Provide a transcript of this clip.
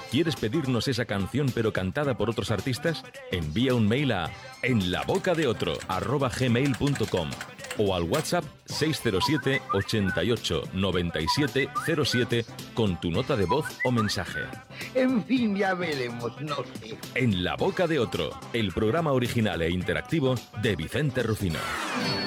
¿Quieres pedirnos esa canción pero cantada por otros artistas? Envía un mail a enlabocadeotro@gmail.com o al WhatsApp 607 88 97 07 con tu nota de voz o mensaje. En fin, ya veremos, no sé. En la boca de otro, el programa original e interactivo de Vicente Rucino.